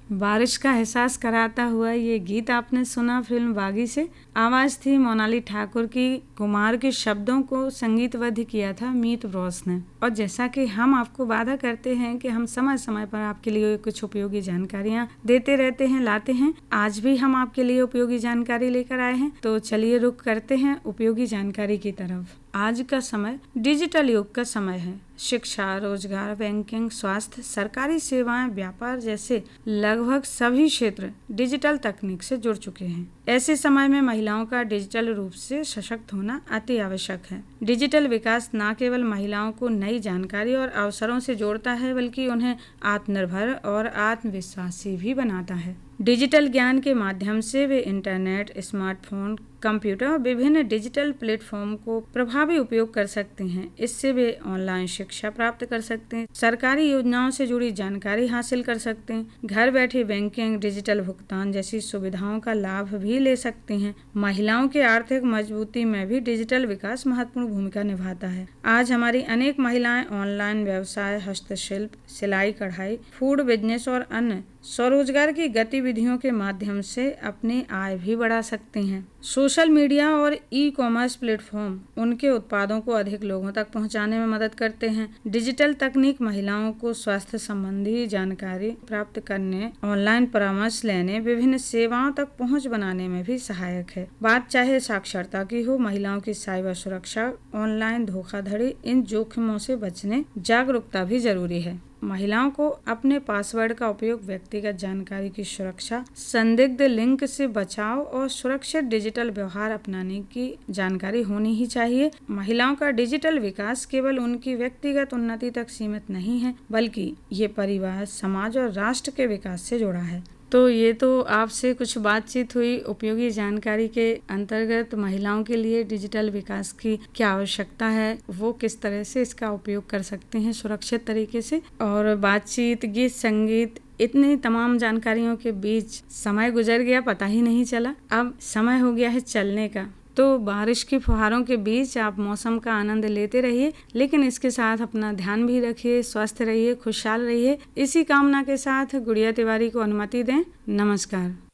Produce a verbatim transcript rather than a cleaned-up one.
बारिश का एहसास कराता हुआ ये गीत आपने सुना फिल्म बागी से। आवाज़ थी मोनाली ठाकुर की। कुमार के शब्दों को संगीतबद्ध किया था मीत ब्रॉस ने। और जैसा कि हम आपको वादा करते हैं कि हम समय समय पर आपके लिए कुछ उपयोगी जानकारियाँ देते रहते हैं, लाते हैं, आज भी हम आपके लिए उपयोगी जानकारी लेकर आए हैं। तो चलिए रुक करते हैं उपयोगी जानकारी की तरफ। आज का समय डिजिटल युग का समय है। शिक्षा, रोजगार, बैंकिंग, स्वास्थ्य, सरकारी सेवाएं, व्यापार जैसे लगभग सभी क्षेत्र डिजिटल तकनीक से जुड़ चुके हैं। ऐसे समय में महिलाओं का डिजिटल रूप से सशक्त होना अति आवश्यक है। डिजिटल विकास न केवल महिलाओं को नई जानकारी और अवसरों से जोड़ता है, बल्कि उन्हें आत्मनिर्भर और आत्मविश्वासी भी बनाता है। डिजिटल ज्ञान के माध्यम से वे इंटरनेट, स्मार्टफोन, कंप्यूटर और विभिन्न डिजिटल प्लेटफॉर्म को प्रभावी उपयोग कर सकते हैं। इससे वे ऑनलाइन शिक्षा प्राप्त कर सकते हैं, सरकारी योजनाओं से जुड़ी जानकारी हासिल कर सकते हैं, घर बैठे बैंकिंग, डिजिटल भुगतान जैसी सुविधाओं का लाभ भी ले सकते हैं। महिलाओं के आर्थिक मजबूती में भी डिजिटल विकास महत्वपूर्ण भूमिका निभाता है। आज हमारी अनेक महिलाएं ऑनलाइन व्यवसाय, हस्तशिल्प, सिलाई कढ़ाई, फूड बिजनेस और अन्य स्वरोजगार की गतिविधियों के माध्यम से अपनी आय भी बढ़ा सकती हैं। सोशल मीडिया और ई कॉमर्स प्लेटफॉर्म उनके उत्पादों को अधिक लोगों तक पहुंचाने में मदद करते हैं। डिजिटल तकनीक महिलाओं को स्वास्थ्य संबंधी जानकारी प्राप्त करने, ऑनलाइन परामर्श लेने, विभिन्न सेवाओं तक पहुंच बनाने में भी सहायक है। बात चाहे साक्षरता की हो, महिलाओं की साइबर सुरक्षा, ऑनलाइन धोखाधड़ी, इन जोखिमों से बचने जागरूकता भी जरूरी है। महिलाओं को अपने पासवर्ड का उपयोग, व्यक्तिगत जानकारी की सुरक्षा, संदिग्ध लिंक से बचाव और सुरक्षित डिजिटल व्यवहार अपनाने की जानकारी होनी ही चाहिए। महिलाओं का डिजिटल विकास केवल उनकी व्यक्तिगत उन्नति तक सीमित नहीं है, बल्कि ये परिवार, समाज और राष्ट्र के विकास से जुड़ा है। तो ये तो आपसे कुछ बातचीत हुई उपयोगी जानकारी के अंतर्गत। महिलाओं के लिए डिजिटल विकास की क्या आवश्यकता है, वो किस तरह से इसका उपयोग कर सकते हैं सुरक्षित तरीके से, और बातचीत, गीत, संगीत, इतनी तमाम जानकारियों के बीच समय गुजर गया, पता ही नहीं चला। अब समय हो गया है चलने का। तो बारिश की फुहारों के बीच आप मौसम का आनंद लेते रहिए, लेकिन इसके साथ अपना ध्यान भी रखिए, स्वस्थ रहिए, खुशहाल रहिए। इसी कामना के साथ गुड़िया तिवारी को अनुमति दें। नमस्कार।